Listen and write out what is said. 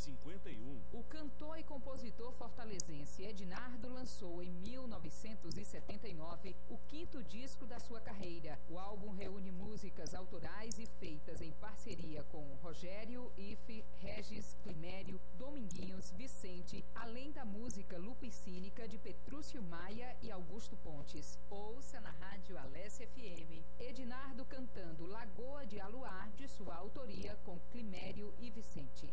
1951. O cantor e compositor fortalezense Ednardo lançou em 1979 o 5º disco da sua carreira. O álbum reúne músicas autorais e feitas em parceria com Rogério, Ife, Regis, Climério, Dominguinhos, Vicente, além da música Lupicínica de Petrúcio Maia e Augusto Pontes. Ouça na Rádio Alesse FM, Ednardo cantando Lagoa de Aluá, de sua autoria, com Climério e Vicente.